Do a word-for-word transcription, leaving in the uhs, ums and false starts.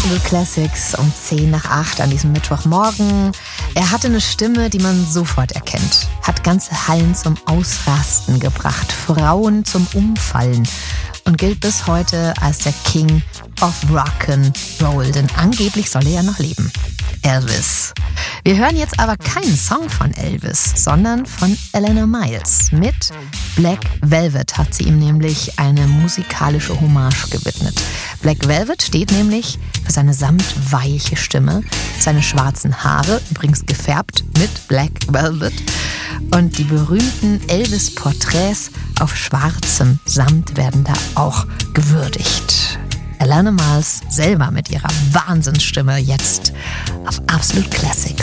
Absolute Classics um zehn nach acht an diesem Mittwochmorgen. Er hatte eine Stimme, die man sofort erkennt. Hat ganze Hallen zum Ausrasten gebracht, Frauen zum Umfallen und gilt bis heute als der King of Rock'n'Roll, denn angeblich soll er ja noch leben. Elvis. Wir hören jetzt aber keinen Song von Elvis, sondern von Eleanor Miles. Mit Black Velvet hat sie ihm nämlich eine musikalische Hommage gewidmet. Black Velvet steht nämlich für seine samtweiche Stimme, seine schwarzen Haare, übrigens gefärbt mit Black Velvet, und die berühmten Elvis-Porträts auf schwarzem Samt werden da auch gewürdigt. Eleanor Miles selber mit ihrer Wahnsinnsstimme jetzt auf Absolute Classics.